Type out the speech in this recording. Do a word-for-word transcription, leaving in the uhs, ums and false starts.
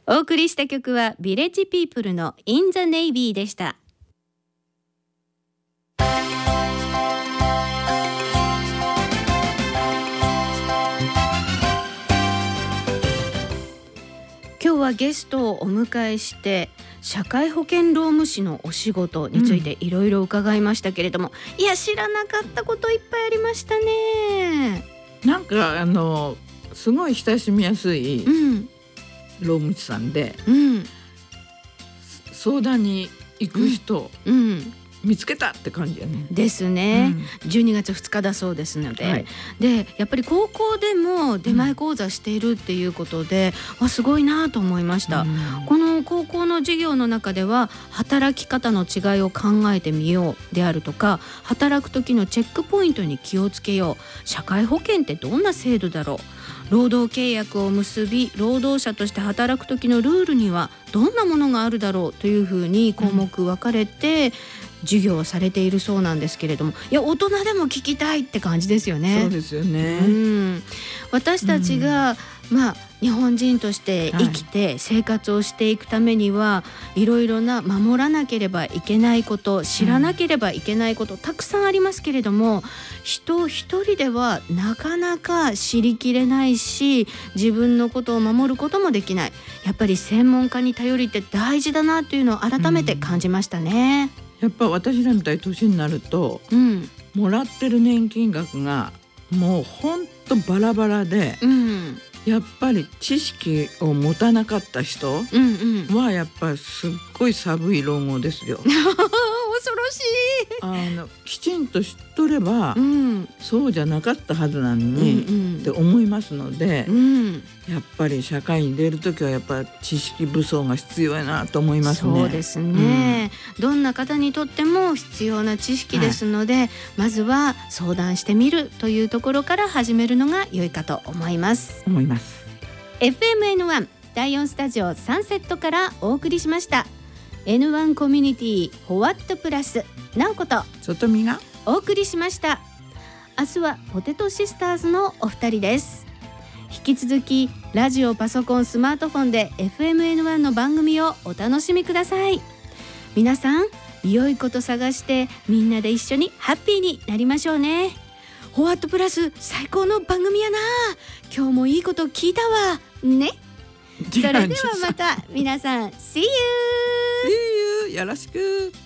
お送りした曲はビレッジピープルの In the Navy でした。今日はゲストをお迎えして社会保険労務士のお仕事についていろいろ伺いましたけれども、うん、いや知らなかったこといっぱいありましたね。 なんかあのすごい親しみやすい労務士さんで、うん、相談に行く人、うんうん見つけたって感じやね。 ですね、うん、じゅうにがつふつかだそうですので、はい、でやっぱり高校でも出前講座しているっていうことで、うん、すごいなと思いました、うん、この高校の授業の中では働き方の違いを考えてみようであるとか、働く時のチェックポイントに気をつけよう、社会保険ってどんな制度だろう、労働契約を結び労働者として働く時のルールにはどんなものがあるだろうというふうに項目分かれて、うん授業をされているそうなんですけれども、いや大人でも聞きたいって感じですよね。 そうですよね、 うん、私たちが、うん、まあ日本人として生きて生活をしていくためには、はい、いろいろな守らなければいけないこと、知らなければいけないこと、うん、たくさんありますけれども、人一人ではなかなか知りきれないし、自分のことを守ることもできない。やっぱり専門家に頼りって大事だなというのを改めて感じましたね、 うんやっぱ私らみたい年になると、うん、もらってる年金額がもうほんとバラバラで、うん、やっぱり知識を持たなかった人はやっぱりすっごい寒い老後ですよ。 恐ろしい。 あのきちんと知っとれば、うん、そうじゃなかったはずなのに、うんうん、って思いますので、うん、やっぱり社会に出るときはやっぱり知識武装が必要やなと思いますね。 そうですね、うん、どんな方にとっても必要な知識ですので、はい、まずは相談してみるというところから始めるのが良いかと思います思います。 エフエムエヌワン だいよんスタジオサンセットからお送りしました。 エヌワン コミュニティホワットプラスなおこと外見がお送りしました。明日はポテトシスターズのお二人です。引き続きラジオ、パソコン、スマートフォンで エフエムエヌワン の番組をお楽しみください。皆さん良いこと探してみんなで一緒にハッピーになりましょうね。ホワットプラス最高の番組やな。今日もいいこと聞いたわね。それではまた皆さん See you! See you! よろしく。